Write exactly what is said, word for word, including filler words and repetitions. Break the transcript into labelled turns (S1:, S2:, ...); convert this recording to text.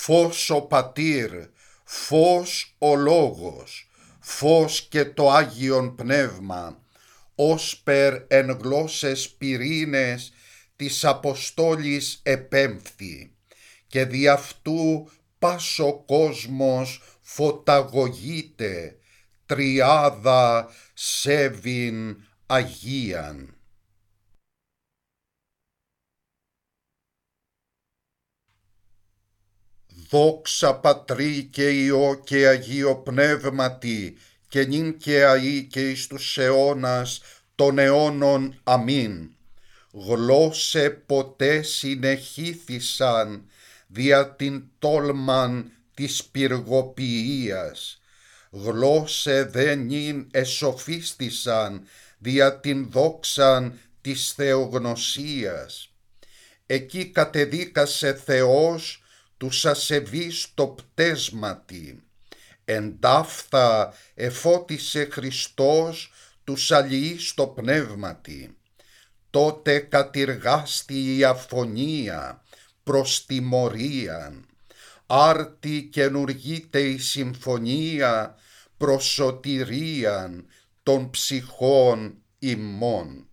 S1: Φως ο Πατήρ, φως ο Λόγος, φως και το Άγιον Πνεύμα, όσπερ εν γλώσσες πυρήνες της Αποστόλης επέμφθη, και δι' αυτού πας ο κόσμος φωταγωγείται, τριάδα σέβην Αγίαν. Δόξα Πατρί και Υιό και Αγίο Πνεύματι, και νυν και αεί και εις τους αιώνας των αιώνων. Αμήν. Γλώσσε ποτέ συνεχήθησαν δια την τόλμαν της πυργοποιίας, γλώσσε δε νυν εσοφίστησαν δια την δόξαν της θεογνωσίας. Εκεί κατεδίκασε Θεός τους ασεβείς το πτέσματι, εντάφθα εφώτισε Χριστός τους αλληλείς το πνεύματι. Τότε κατηργάστη η αφωνία προς τιμωρίαν, άρτη καινουργείται η συμφωνία προς σωτηρίαν των ψυχών ημών.